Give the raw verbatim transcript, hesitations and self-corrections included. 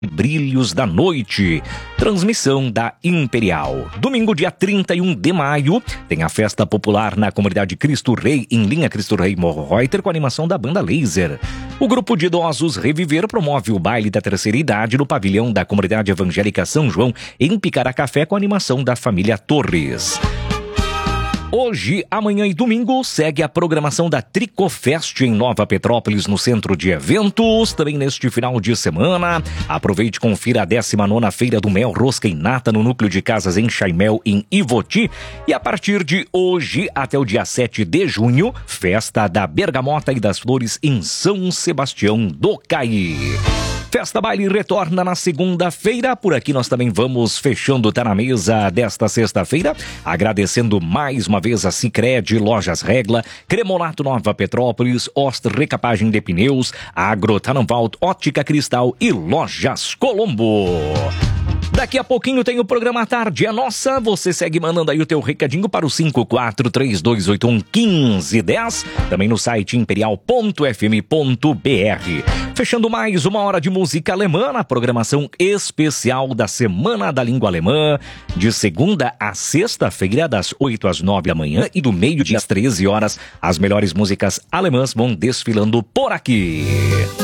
Brilhos da Noite, transmissão da Imperial. Domingo, dia trinta e um de maio, tem a festa popular na comunidade Cristo Rei, em linha Cristo Rei Morro Reuter, com a animação da banda Laser. O grupo de idosos Reviver promove o baile da terceira idade no pavilhão da comunidade evangélica São João, em Picaracafé, com a animação da família Torres. Hoje, amanhã e domingo, segue a programação da Tricofest em Nova Petrópolis, no centro de eventos. Também neste final de semana, aproveite e confira a décima nona Feira do Mel, Rosca e Nata, no Núcleo de Casas em Chaimel, em Ivoti. E a partir de hoje, até o dia sete de junho, Festa da Bergamota e das Flores em São Sebastião do Caí. Festa Baile retorna na segunda-feira. Por aqui nós também vamos fechando Tá na Mesa desta sexta-feira, agradecendo mais uma vez a Sicredi, Lojas Regla, Cremolato Nova Petrópolis, Ost Recapagem de Pneus, Agro Tannenwald, Ótica Cristal e Lojas Colombo. Daqui a pouquinho tem o programa Tarde é Nossa. Você segue mandando aí o teu recadinho para o cinco quatro três dois oito um um cinco um zero, também no site imperial ponto f m ponto b r. Fechando mais uma hora de música alemã na programação especial da Semana da Língua Alemã, de segunda a sexta-feira, das oito às nove da manhã e do meio-dia às treze horas. As melhores músicas alemãs vão desfilando por aqui.